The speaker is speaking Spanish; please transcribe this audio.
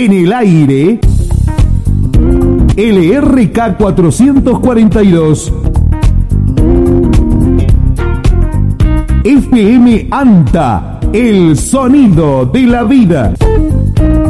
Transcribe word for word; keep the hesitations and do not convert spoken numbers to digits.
En el aire, L R K cuatrocientos cuarenta y dos. F M ANTA, el sonido de la vida.